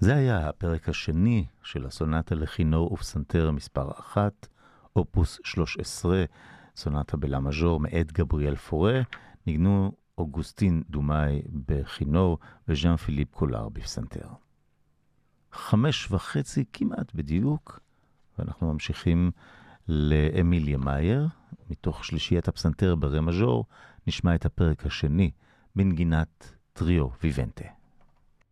זה היה הפרק השני של הסונטה לכינור ופסנתר מספר 1, אופוס 13, סונטה בלה מז'ור מאת גבריאל פורה, ניגנו אוגוסטין דומאי בכינור וז'אן פיליפ קולר בפסנתר. 5:30 כמעט בדיוק, ואנחנו ממשיכים לאמיליה מאייר, מתוך שלישיית הפסנתר ברה מז'ור, נשמע את הפרק השני בנגינת טריו ויבנטה.